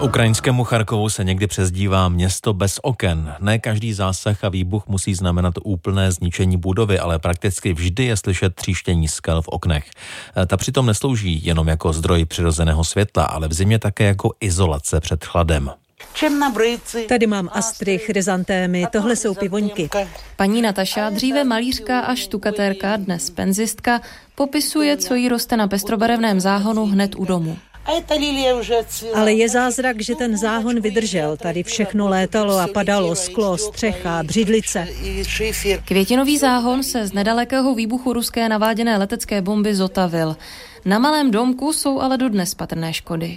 Ukrajinskému Charkovu se někdy přezdívá město bez oken. Ne každý zásah a výbuch musí znamenat úplné zničení budovy, ale prakticky vždy je slyšet tříštění skal v oknech. Ta přitom neslouží jenom jako zdroj přirozeného světla, ale v zimě také jako izolace před chladem. Tady mám astry, chryzantémy, tohle jsou pivoňky. Paní Nataša, dříve malířka a štukatérka, dnes penzistka, popisuje, co jí roste na pestrobarevném záhonu hned u domu. Ale je zázrak, že ten záhon vydržel. Tady všechno létalo a padalo, sklo, střecha, břidlice. Květinový záhon se z nedalekého výbuchu ruské naváděné letecké bomby zotavil. Na malém domku jsou ale dodnes patrné škody.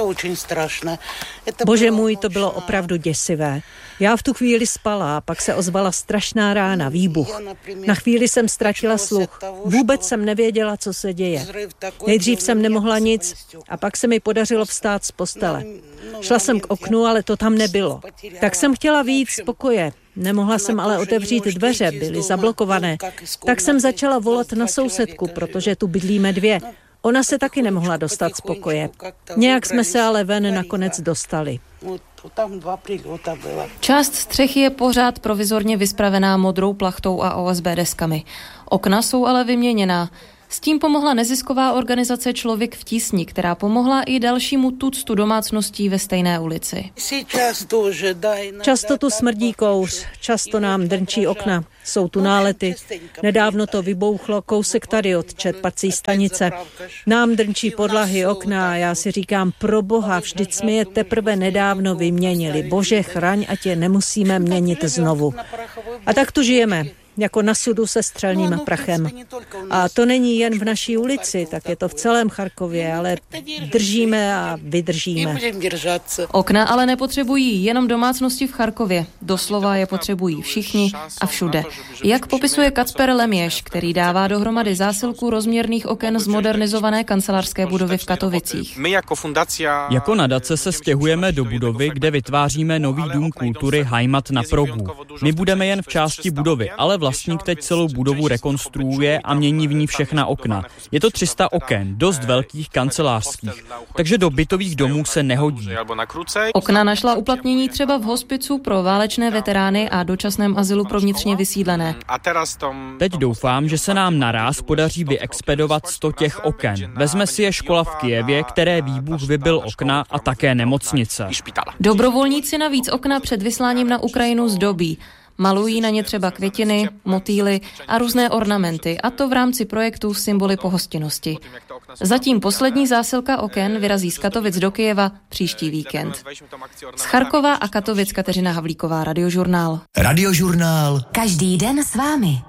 Bože můj, to bylo opravdu děsivé. Já v tu chvíli spala a pak se ozvala strašná rána, výbuch. Na chvíli jsem ztratila sluch. Vůbec jsem nevěděla, co se děje. Nejdřív jsem nemohla nic a pak se mi podařilo vstát z postele. Šla jsem k oknu, ale to tam nebylo. Tak jsem chtěla vyjít z pokoje. Nemohla jsem ale otevřít dveře, byly zablokované. Tak jsem začala volat na sousedku, protože tu bydlíme dvě. Ona se taky nemohla dostat z pokoje. Nějak jsme se ale ven nakonec dostali. Část střechy je pořád provizorně vyspravená modrou plachtou a OSB deskami. Okna jsou ale vyměněná. S tím pomohla nezisková organizace Člověk v tísni, která pomohla i dalšímu tuctu domácností ve stejné ulici. Často tu smrdí kouř, často nám drnčí okna, jsou tu nálety. Nedávno to vybouchlo kousek tady od čerpací stanice. Nám drnčí podlahy, okna a já si říkám, pro Boha, vždyť jsme je teprve nedávno vyměnili. Bože, chraň, ať je nemusíme měnit znovu. A tak tu žijeme. Jako na sudu se střelným prachem. A to není jen v naší ulici, tak je to v celém Charkově, ale držíme a vydržíme. Okna ale nepotřebují jenom domácnosti v Charkově. Doslova je potřebují všichni a všude. Jak popisuje Kacper Leměš, který dává dohromady zásilku rozměrných oken z modernizované kancelářské budovy v Katovicích. Jako nadace se stěhujeme do budovy, kde vytváříme nový dům kultury Heimat na Progu. My budeme jen v části budovy, ale vlastník teď celou budovu rekonstruuje a mění v ní všechna okna. Je to 300 oken, dost velkých kancelářských, takže do bytových domů se nehodí. Okna našla uplatnění třeba v hospicu pro válečné veterány a dočasném azylu pro vnitřně vysídlené. Teď doufám, že se nám naráz podaří vyexpedovat 100 těch oken. Vezme si je škola v Kyjevě, které výbuch vybil okna, a také nemocnice. Dobrovolníci navíc okna před vysláním na Ukrajinu zdobí. Malují na ně třeba květiny, motýly a různé ornamenty, a to v rámci projektu Symboly pohostinnosti. Zatím poslední zásilka oken vyrazí z Katovic do Kyjeva příští víkend. Z Charkova a Katovic Kateřina Havlíková, Radiožurnál. Radiožurnál. Každý den s vámi.